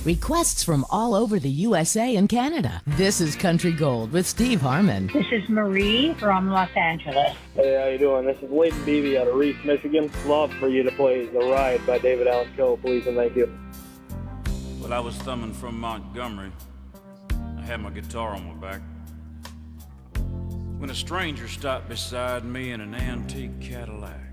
Requests from all over the USA and Canada. This is Country Gold with Steve Harmon. This is Marie from Los Angeles. Hey, how you doing? This is Layton Beebe out of Reese, Michigan. Love for you to play The Ride by David Allan Coe, please, and thank you. Well, I was thumbing from Montgomery. I had my guitar on my back when a stranger stopped beside me in an antique Cadillac.